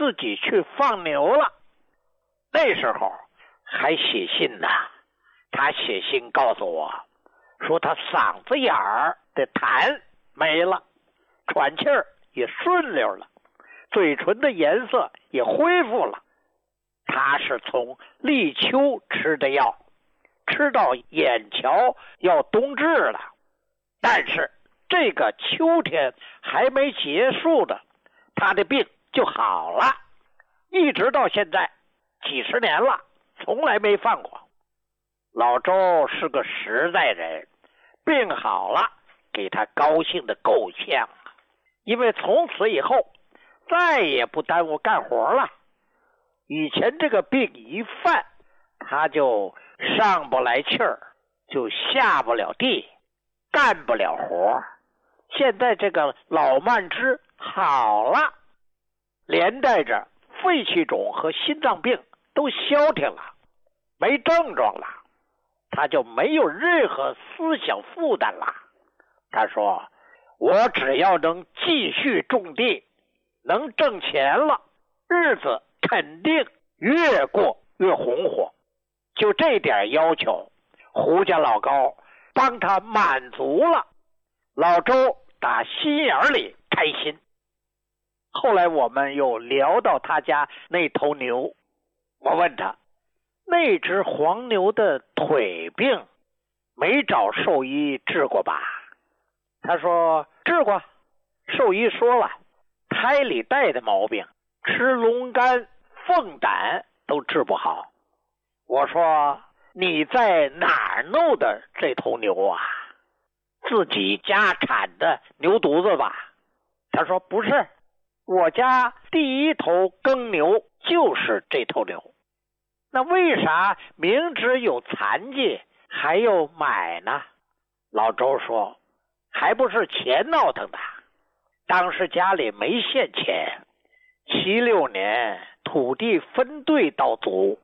自己去放牛了。那时候还写信呢，他写信告诉我，说他嗓子眼儿的痰没了，喘气儿也顺溜了，嘴唇的颜色也恢复了。他是从立秋吃的药，吃到眼瞧要冬至了，但是这个秋天还没结束的，他的病就好了，一直到现在几十年了，从来没犯过。老周是个实在人，病好了给他高兴的够呛啊，因为从此以后再也不耽误干活了。以前这个病一犯，他就上不来气儿，就下不了地，干不了活。现在这个老慢支好了，连带着肺气肿和心脏病都消停了，没症状了，他就没有任何思想负担了。他说，我只要能继续种地，能挣钱了，日子肯定越过越红火。就这点要求，胡家老高帮他满足了，老周打心眼里开心。后来我们又聊到他家那头牛，我问他，那只黄牛的腿病没找兽医治过吧？他说治过，兽医说了，胎里带的毛病，吃龙肝凤胆都治不好。我说你在哪儿弄的这头牛啊？自己家产的牛犊子吧？他说不是，我家第一头耕牛就是这头牛。那为啥明知有残疾还要买呢？老周说，还不是钱闹腾的。当时家里没现钱，76年土地分对到足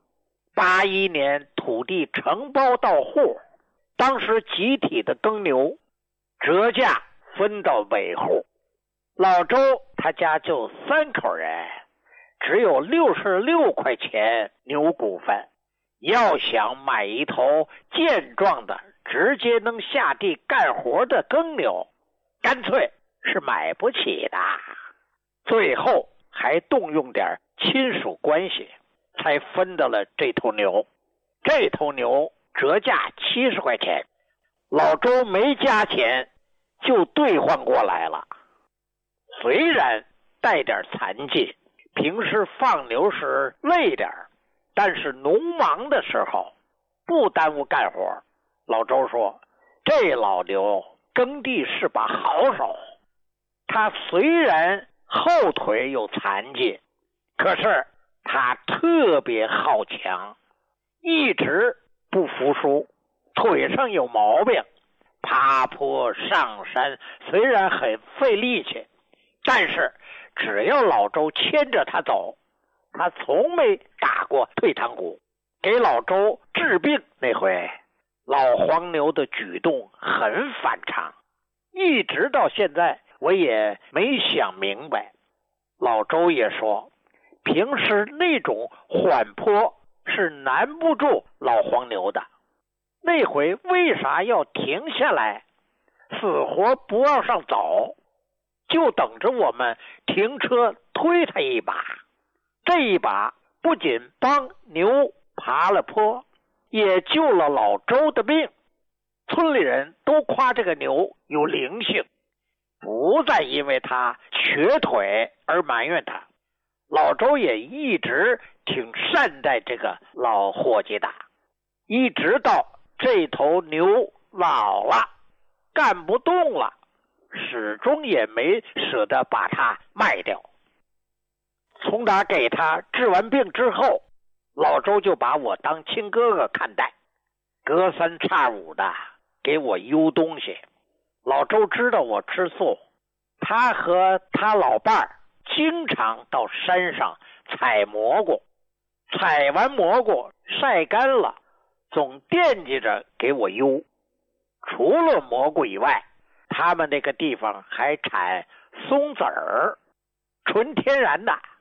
，81年土地承包到户，当时集体的耕牛折价分到尾户。老周他家就3口人，只有66块钱牛股份，要想买一头健壮的直接能下地干活的耕牛，干脆是买不起的。最后还动用点亲属关系，才分到了这头牛。这头牛折价70块钱，老周没加钱就兑换过来了。虽然带点残疾，平时放牛时累点，但是农忙的时候不耽误干活。老周说，这老牛耕地是把好手，他虽然后腿有残疾，可是他特别好强，一直不服输，腿上有毛病，爬坡上山虽然很费力气，但是只要老周牵着他走，他从没打过退堂鼓。给老周治病那回，老黄牛的举动很反常，一直到现在我也没想明白。老周也说，平时那种缓坡是难不住老黄牛的，那回为啥要停下来，死活不往上走，就等着我们停车推他一把。这一把不仅帮牛爬了坡，也救了老周的命。村里人都夸这个牛有灵性，不再因为他瘸腿而埋怨他。老周也一直挺善待这个老伙计的，一直到这头牛老了干不动了，始终也没舍得把它卖掉。从打给他治完病之后，老周就把我当亲哥哥看待，隔三差五的给我邮东西。老周知道我吃素，他和他老伴儿经常到山上采蘑菇，采完蘑菇晒干了，总惦记着给我邮。除了蘑菇以外，他们那个地方还产松子儿，纯天然的，